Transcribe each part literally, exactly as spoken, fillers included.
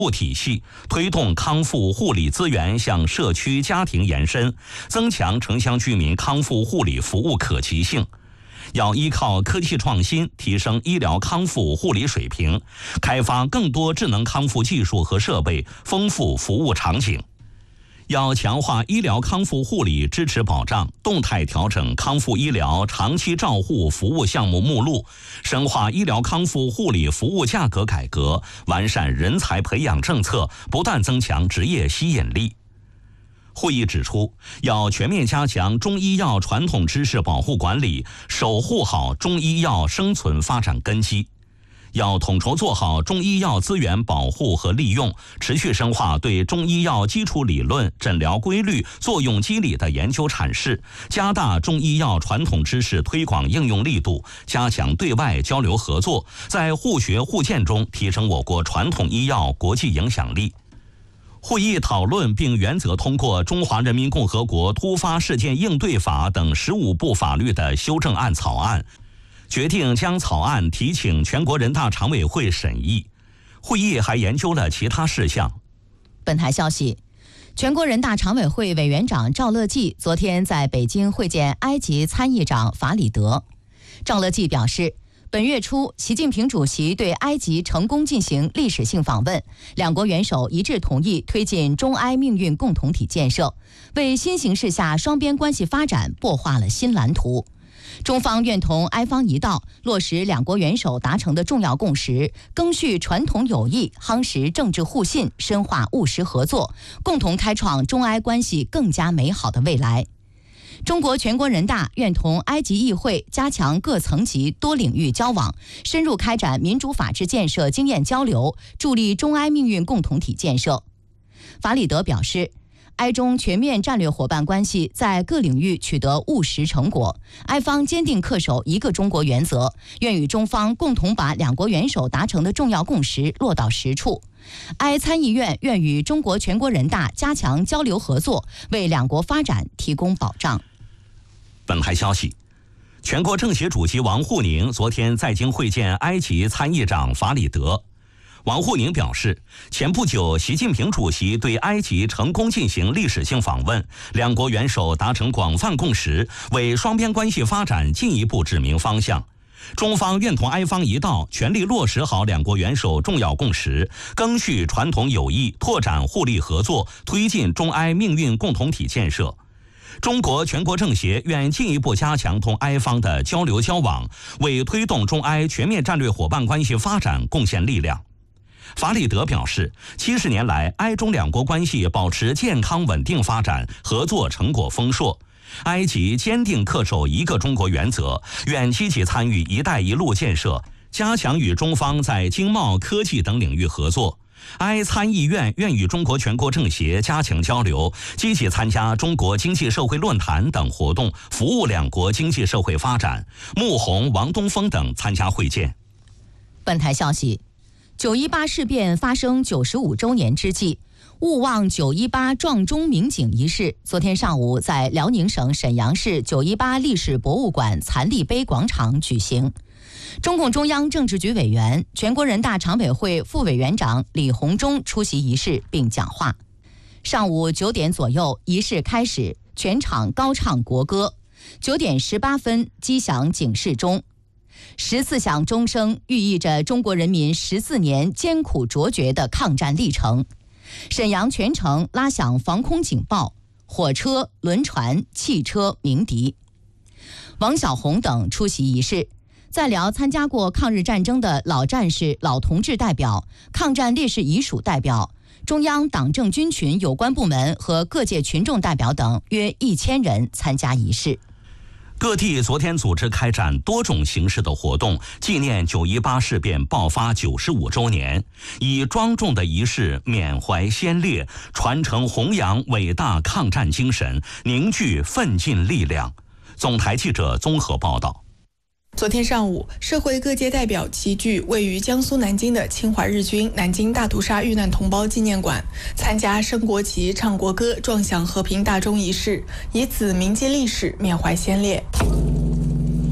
护体系，推动康复护理资源向社区家庭延伸，增强城乡居民康复护理服务可及性。要依靠科技创新提升医疗康复护理水平，开发更多智能康复技术和设备，丰富服务场景。要强化医疗康复护理支持保障，动态调整康复医疗长期照护服务项目目录，深化医疗康复护理服务价格改革，完善人才培养政策，不断增强职业吸引力。会议指出，要全面加强中医药传统知识保护管理，守护好中医药生存发展根基。要统筹做好中医药资源保护和利用，持续深化对中医药基础理论、诊疗规律、作用机理的研究阐释，加大中医药传统知识推广应用力度，加强对外交流合作，在互学互鉴中提升我国传统医药国际影响力。会议讨论并原则通过《中华人民共和国突发事件应对法》等十五部法律的修正案草案，决定将草案提请全国人大常委会审议。会议还研究了其他事项。 本台消息，全国人大常委会委员长赵乐际昨天在北京会见埃及参议长法里德。赵乐际表示，本月初，习近平主席对埃及成功进行历史性访问，两国元首一致同意推进中埃命运共同体建设，为新形势下双边关系发展擘画了新蓝图。中方愿同埃方一道，落实两国元首达成的重要共识，赓续传统友谊，夯实政治互信，深化务实合作，共同开创中埃关系更加美好的未来。中国全国人大愿同埃及议会加强各层级多领域交往，深入开展民主法治建设经验交流，助力中埃命运共同体建设。法里德表示，埃中全面战略伙伴关系在各领域取得务实成果，埃方坚定恪守一个中国原则，愿与中方共同把两国元首达成的重要共识落到实处。埃参议院愿与中国全国人大加强交流合作，为两国发展提供保障。 本台消息，全国政协主席王沪宁昨天在京会见埃及参议长法里德。王沪宁表示，前不久习近平主席对埃及成功进行历史性访问，两国元首达成广泛共识，为双边关系发展进一步指明方向。中方愿同埃方一道，全力落实好两国元首重要共识，赓续传统友谊，拓展互利合作，推进中埃命运共同体建设。中国全国政协愿进一步加强同埃方的交流交往，为推动中埃全面战略伙伴关系发展贡献力量。法里德表示，七十年来，埃中两国关系保持健康稳定发展，合作成果丰硕。埃及坚定恪守一个中国原则，愿积极参与“一带一路”建设，加强与中方在经贸、科技等领域合作。埃参议院愿与中国全国政协加强交流，积极参加中国经济社会论坛等活动，服务两国经济社会发展。穆虹、王东峰等参加会见。 本台消息，九一八事变发生九十五周年之际，勿忘九一八撞钟鸣警仪式昨天上午在辽宁省沈阳市九一八历史博物馆残立碑广场举行。中共中央政治局委员、全国人大常委会副委员长李鸿忠出席仪式并讲话。上午九点左右，仪式开始，全场高唱国歌。九点十八分，击响警示钟。十四响钟声寓意着中国人民十四年艰苦卓绝的抗战历程。沈阳全城拉响防空警报，火车、轮船、汽车鸣笛。王小红等出席仪式。在辽参加过抗日战争的老战士、老同志代表、抗战烈士遗属代表、中央党政军群有关部门和各界群众代表等约一千人参加仪式。 各地昨天组织开展多种形式的活动，纪念九一八事变爆发九十五周年，以庄重的仪式缅怀先烈，传承弘扬伟大抗战精神，凝聚奋进力量。总台记者综合报道。 昨天上午，社会各界代表齐聚位于江苏南京的侵华日军南京大屠杀遇难同胞纪念馆，参加升国旗、唱国歌、撞响和平大钟仪式，以此铭记历史，缅怀先烈。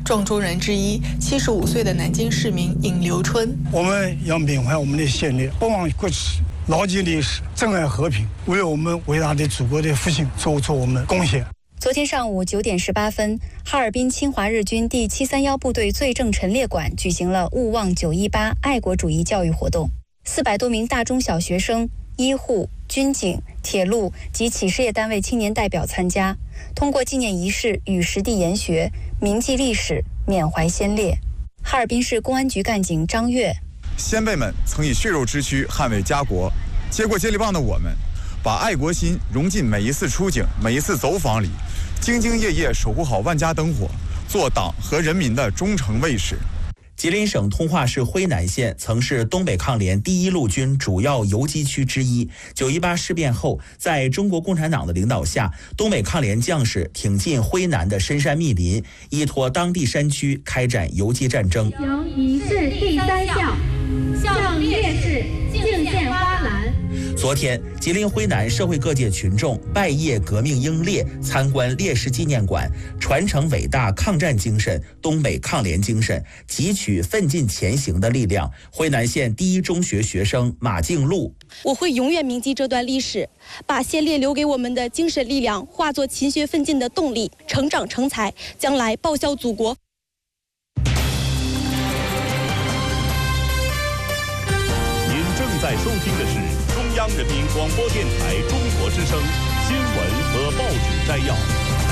撞中人之一，七十五岁的南京市民尹留春。 我们要缅怀我们的先烈，不忘过去，牢记历史，珍爱和平，为我们伟大的祖国的复兴做出我们的贡献。 昨天上午九点十八分，哈尔滨侵华日军第七三一部队罪证陈列馆举行了勿忘九一八爱国主义教育活动，四百多名大中小学生、医护、军警、铁路及企事业单位青年代表参加，通过纪念仪式与实地研学，铭记历史，缅怀先烈。哈尔滨市公安局干警张跃： 先辈们曾以血肉之躯捍卫家国，接过接力棒的我们，把爱国心融进每一次出警、每一次走访里，兢兢业业守护好万家灯火，做党和人民的忠诚卫士。 吉林省通化市辉南县曾是东北抗联第一路军主要游击区之一。九一八事变后，在中国共产党的领导下，东北抗联将士挺进辉南的深山密林，依托当地山区开展游击战争。 行仪式第三项，向烈士敬献花篮。 昨天，吉林辉南社会各界群众拜谒革命英烈，参观烈士纪念馆，传承伟大抗战精神、东北抗联精神，汲取奋进前行的力量。辉南县第一中学学生马静璐： 我会永远铭记这段历史，把先烈留给我们的精神力量化作勤学奋进的动力，成长成才，将来报效祖国。 您正在收听的是中央人民广播电台中国之声新闻和报纸摘要。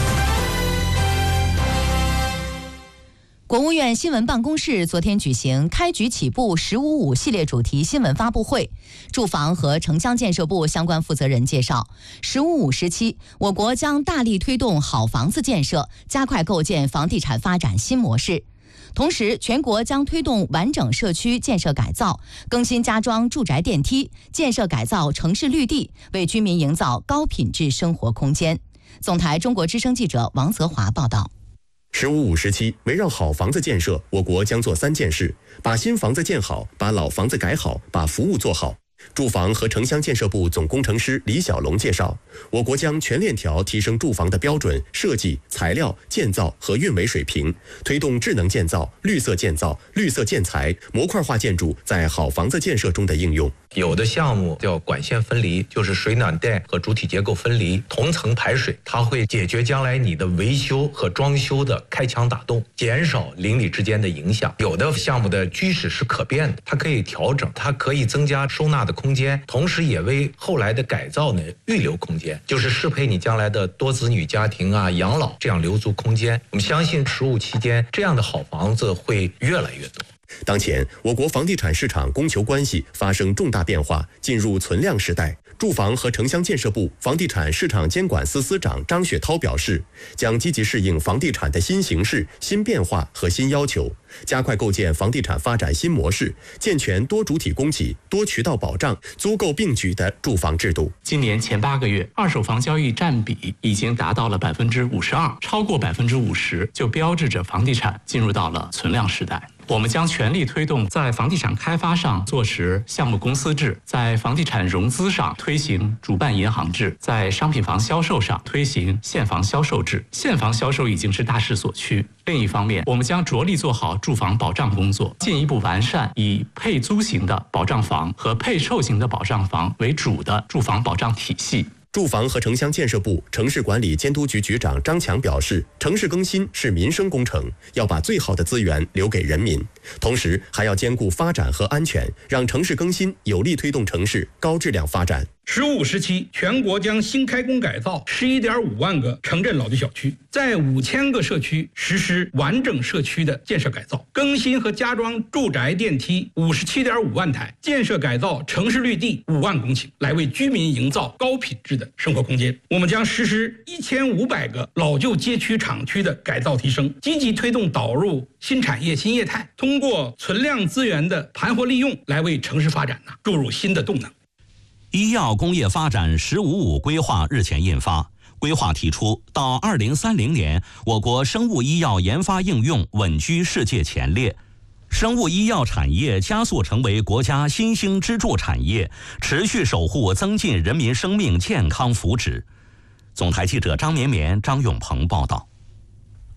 国务院新闻办公室昨天举行开局起步十五五系列主题新闻发布会，住房和城乡建设部相关负责人介绍，十五五时期，我国将大力推动好房子建设，加快构建房地产发展新模式。同时，全国将推动完整社区建设改造，更新加装住宅电梯，建设改造城市绿地，为居民营造高品质生活空间。总台中国之声记者王泽华报道。 十五五时期，围绕好房子建设，我国将做三件事：把新房子建好，把老房子改好，把服务做好。住房和城乡建设部总工程师李小龙介绍，我国将全链条提升住房的标准、设计、材料、建造和运维水平，推动智能建造、绿色建造、绿色建材、模块化建筑在好房子建设中的应用。 有的项目叫管线分离，就是水暖带和主体结构分离，同层排水，它会解决将来你的维修和装修的开墙打洞，减少邻里之间的影响。有的项目的居室是可变的，它可以调整，它可以增加收纳的空间，同时也为后来的改造呢预留空间，就是适配你将来的多子女家庭啊、养老，这样留足空间。我们相信十五期间这样的好房子会越来越多。 当前，我国房地产市场供求关系发生重大变化，进入存量时代。住房和城乡建设部房地产市场监管司司长张雪涛表示，将积极适应房地产的新形势、新变化和新要求，加快构建房地产发展新模式，健全多主体供给、多渠道保障、租购并举的住房制度。 今年前八个月，二手房交易占比已经达到了百分之五十二，超过百分之五十，就标志着房地产进入到了存量时代。我们将全力推动在房地产开发上落实项目公司制，在房地产融资上推行主办银行制，在商品房销售上推行现房销售制。现房销售已经是大势所趋。另一方面，我们将着力做好住房保障工作，进一步完善以配租型的保障房和配售型的保障房为主的住房保障体系。 住房和城乡建设部城市管理监督局局长张强表示，城市更新是民生工程，要把最好的资源留给人民，同时还要兼顾发展和安全，让城市更新有力推动城市高质量发展。 十五时期，全国将新开工改造十一点五万个城镇老旧小区，在五千个社区实施完整社区的建设改造，更新和加装住宅电梯五十七点五万台，建设改造城市绿地五万公顷，来为居民营造高品质的生活空间。我们将实施一千五百个老旧街区厂区的改造提升，积极推动导入新产业新业态，通过存量资源的盘活利用，来为城市发展呢注入新的动能。 医药工业发展“十五五”规划日前印发，规划提出，到二零三零年，我国生物医药研发应用稳居世界前列，生物医药产业加速成为国家新兴支柱产业，持续守护增进人民生命健康福祉。总台记者张绵绵、张永鹏报道。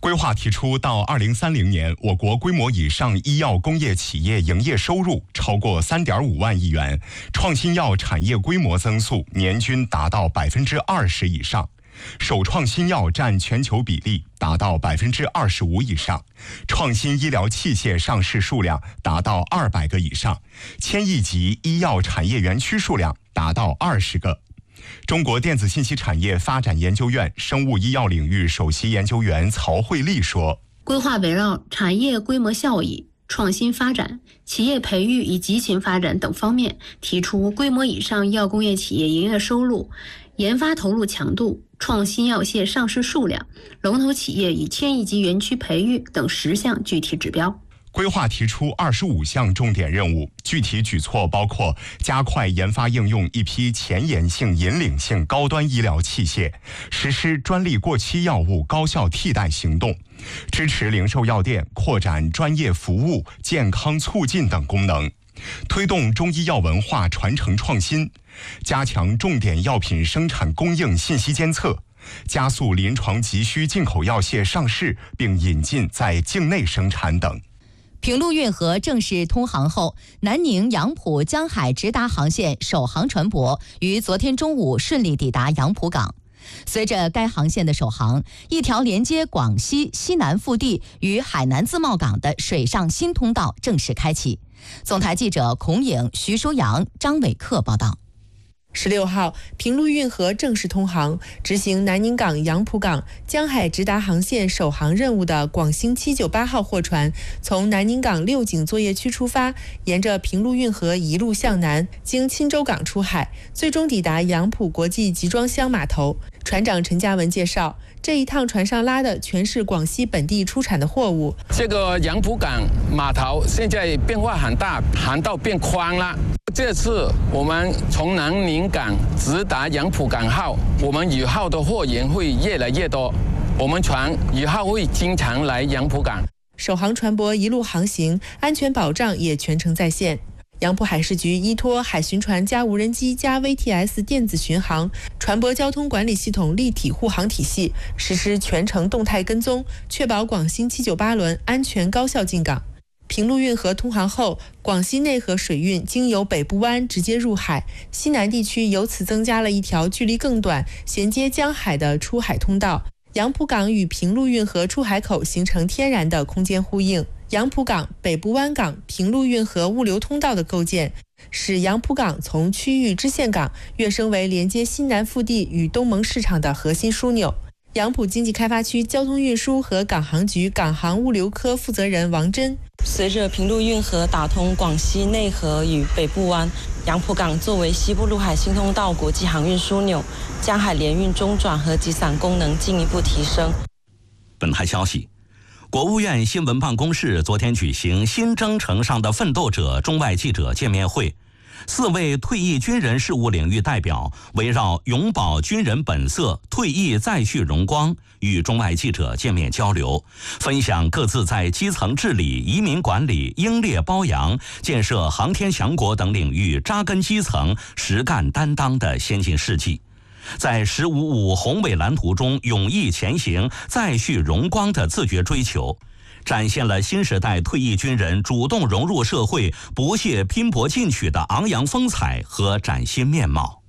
规划提出，到二零三零年，我国规模以上医药工业企业营业收入超过三点五万亿元，创新药产业规模增速年均达到百分之二十以上，首创新药占全球比例达到百分之二十五以上，创新医疗器械上市数量达到二百个以上，千亿级医药产业园区数量达到二十个。中国电子信息产业发展研究院生物医药领域首席研究员曹慧丽说：“ 规划围绕产业规模效益、创新发展、企业培育与集群发展等方面，提出规模以上医药工业企业营业收入、研发投入强度、创新药械上市数量、龙头企业与千亿级园区培育等十项具体指标。” 规划提出二十五项重点任务，具体举措包括加快研发应用一批前沿性、引领性高端医疗器械，实施专利过期药物高效替代行动，支持零售药店扩展专业服务、健康促进等功能，推动中医药文化传承创新，加强重点药品生产供应信息监测，加速临床急需进口药械上市并引进在境内生产等。 平陆运河正式通航后，南宁杨浦江海直达航线首航船舶于昨天中午顺利抵达杨浦港。随着该航线的首航，一条连接广西西南腹地与海南自贸港的水上新通道正式开启。总台记者孔颖、徐舒阳、张伟克报道。 十六号，平陆运河正式通航，执行南宁港、杨浦港江海直达航线首航任务的广星七九八号货船，从南宁港六井作业区出发，沿着平陆运河一路向南，经钦州港出海，最终抵达杨浦国际集装箱码头。船长陈嘉文介绍，这一趟船上拉的全是广西本地出产的货物。 这个杨浦港码头现在变化很大，航道变宽了。这次我们从南宁港直达杨浦港后，我们以后的货源会越来越多，我们船以后会经常来杨浦港。 首航船舶一路航行，安全保障也全程在线。杨浦海事局依托海巡船加无人机加 V T S 电子巡航、船舶交通管理系统立体护航体系，实施全程动态跟踪，确保广星七九八轮安全高效进港。平陆运河通航后，广西内河水运经由北部湾直接入海，西南地区由此增加了一条距离更短、衔接江海的出海通道。杨浦港与平陆运河出海口形成天然的空间呼应。杨浦港、北部湾港、平陆运河物流通道的构建，使杨浦港从区域支线港跃升为连接西南腹地与东盟市场的核心枢纽。杨浦经济开发区交通运输和港航局港航物流科负责人王珍： 随着平陆运河打通广西内河与北部湾，杨浦港作为西部陆海新通道国际航运枢纽，江海联运中转和集散功能进一步提升。 本台消息，国务院新闻办公室昨天举行新征程上的奋斗者中外记者见面会，四位退役军人事务领域代表围绕永葆军人本色、退役再续荣光，与中外记者见面交流，分享各自在基层治理、移民管理、英烈褒扬、建设航天强国等领域扎根基层、实干担当的先进事迹。在“十五五”宏伟蓝图中勇毅前行、再续荣光的自觉追求，展现了新时代退役军人主动融入社会、不懈拼搏进取的昂扬风采和崭新面貌。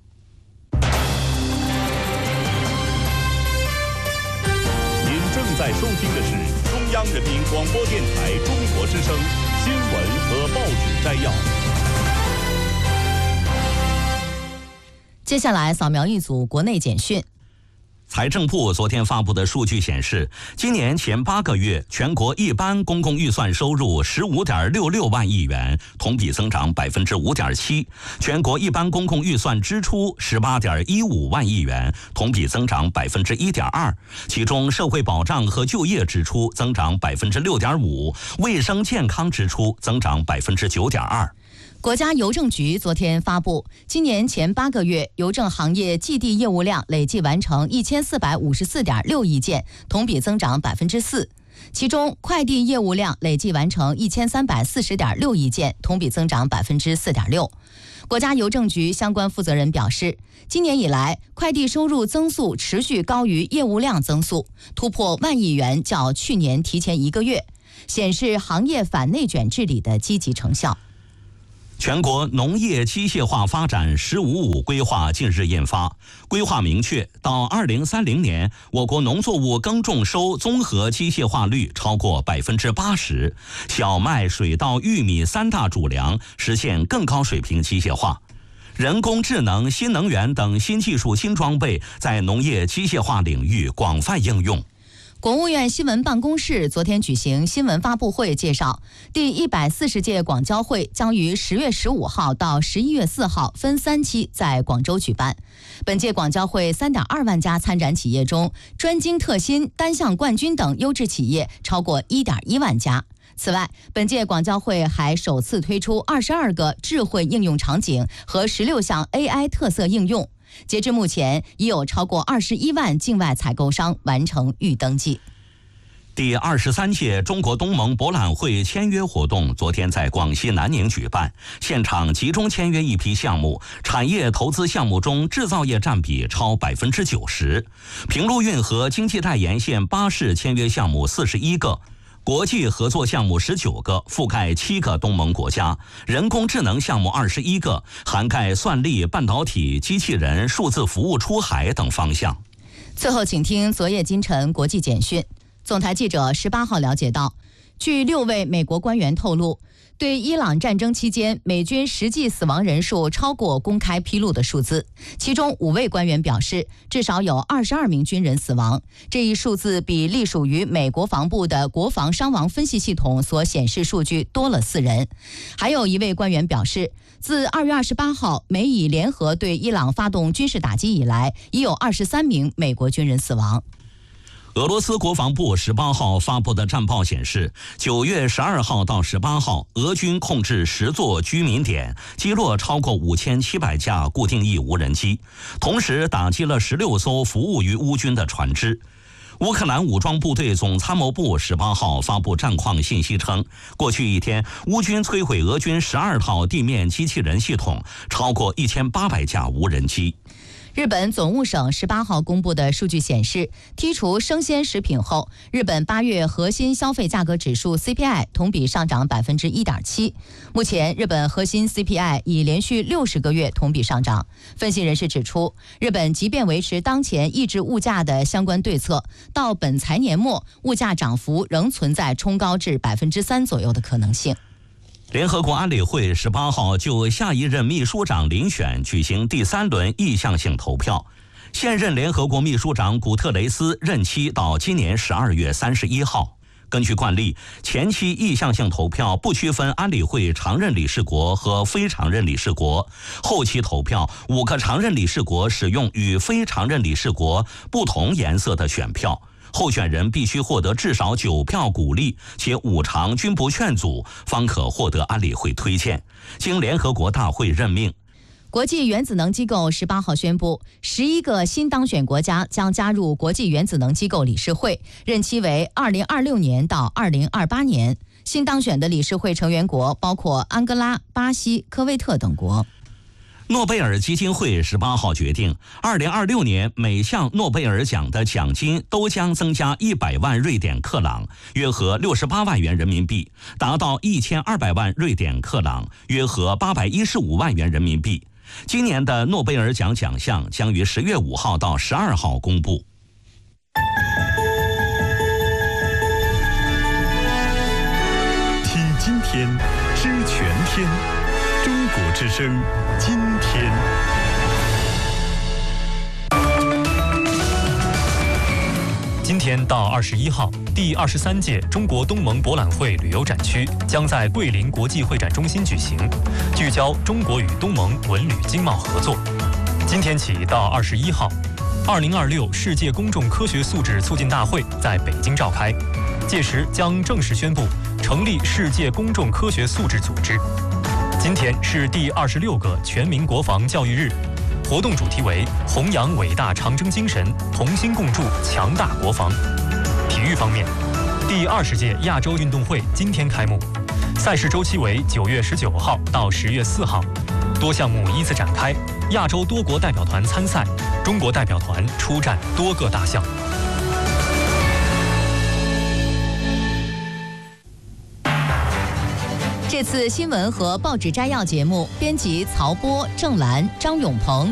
您正在收听的是中央人民广播电台中国之声新闻和报纸摘要。 接下来扫描一组国内简讯。 财政部昨天发布的数据显示，今年前八个月全国一般公共预算收入十五点六六万亿元，同比增长百分之五点七；全国一般公共预算支出十八点一五万亿元，同比增长百分之一点二。其中，社会保障和就业支出增长百分之六点五，卫生健康支出增长百分之九点二。 国家邮政局昨天发布，今年前八个月邮政行业寄递业务量累计完成一千四百五十四点六亿件，同比增长百分之四。其中，快递业务量累计完成一千三百四十点六亿件，同比增长百分之四点六。 国家邮政局相关负责人表示，今年以来，快递收入增速持续高于业务量增速，突破万亿元，较去年提前一个月，显示行业反内卷治理的积极成效。 全国农业机械化发展“十五五”规划近日印发，规划明确，到二零三零年，我国农作物耕种收综合机械化率超过百分之八十，小麦、水稻、玉米三大主粮实现更高水平机械化。人工智能、新能源等新技术、新装备在农业机械化领域广泛应用。 国务院新闻办公室昨天举行新闻发布会，介绍第一百四十届广交会将于十月十五号到十一月四号分三期在广州举办。本届广交会三点二万家参展企业中，专精特新、单项冠军等优质企业超过一点一万家。此外，本届广交会还首次推出二十二个智慧应用场景和十六项 A I 特色应用。截至目前，已有超过二十一万境外采购商完成预登记。 第二十三届中国东盟博览会签约活动昨天在广西南宁举办，现场集中签约一批项目，产业投资项目中制造业占比超百分之九十，平陆运河经济带沿线巴士签约项目四十一个。国际合作项目十九个，覆盖七个东盟国家；人工智能项目二十一个，涵盖算力、半导体、机器人、数字服务出海等方向。 最后，请听昨夜今晨国际简讯。总台记者十八号了解到，据六位美国官员透露，对伊朗战争期间美军实际死亡人数超过公开披露的数字，其中五位官员表示，至少有二十二名军人死亡。这一数字比隶属于美国防部的国防伤亡分析系统所显示数据多了四人。还有一位官员表示，自二月二十八号美以联合对伊朗发动军事打击以来，已有二十三名美国军人死亡。 俄罗斯国防部十八号发布的战报显示，九月十二号到十八号，俄军控制十座居民点，击落超过五千七百架固定翼无人机，同时打击了十六艘服务于乌军的船只。乌克兰武装部队总参谋部十八号发布战况信息称，过去一天，乌军摧毁俄军十二套地面机器人系统，超过一千八百架无人机。 日本总务省十八号公布的数据显示，剔除生鲜食品后，日本八月核心消费价格指数 C P I 同比上涨百分之一点七。目前，日本核心 C P I 已连续六十个月同比上涨。分析人士指出，日本即便维持当前抑制物价的相关对策，到本财年末，物价涨幅仍存在冲高至百分之三左右的可能性。 联合国安理会十八号就下一任秘书长遴选举行第三轮意向性投票，现任联合国秘书长古特雷斯任期到今年十二月三十一号。根据惯例，前期意向性投票不区分安理会常任理事国和非常任理事国，后期投票五个常任理事国使用与非常任理事国不同颜色的选票。候选人必须获得至少九票鼓励，且五常均不劝阻，方可获得安理会推荐，经联合国大会任命。 国际原子能机构十八号宣布，十一个新当选国家将加入国际原子能机构理事会，任期为二零二六年到二零二八年。新当选的理事会成员国包括安哥拉、巴西、科威特等国。 诺贝尔基金会十八号决定，二零二六年每项诺贝尔奖的奖金都将增加一百万瑞典克朗，约合六十八万元人民币，达到一千二百万瑞典克朗，约合八百一十五万元人民币。今年的诺贝尔奖奖项将于十月五号到十二号公布。 听今天，知全天。中国之声，今天。 今天到二十一号，第二十三届中国东盟博览会旅游展区将在桂林国际会展中心举行，聚焦中国与东盟文旅经贸合作。今天起到二十一号，二零二六世界公众科学素质促进大会在北京召开，届时将正式宣布成立世界公众科学素质组织。今天是第二十六个全民国防教育日，活动主题为弘扬伟大长征精神，同心共筑强大国防。体育方面，第二十届亚洲运动会今天开幕，赛事周期为九月十九号到十月四号， 多项目依次展开，亚洲多国代表团参赛，中国代表团出战多个大项。 这次新闻和报纸摘要节目，编辑曹波、郑兰、张永鹏，